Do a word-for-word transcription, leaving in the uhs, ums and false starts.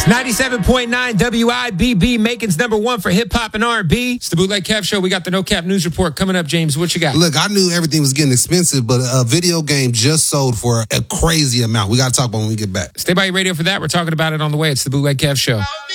ninety-seven point nine W I B B, Macon's number one for hip-hop and R and B. It's the Bootleg Kev Show. We got the No Cap News Report coming up. James, what you got? Look, I knew everything was getting expensive, but a video game just sold for a crazy amount. We got to talk about it when we get back. Stay by your radio for that. We're talking about it on the way. It's the Bootleg Kev Show.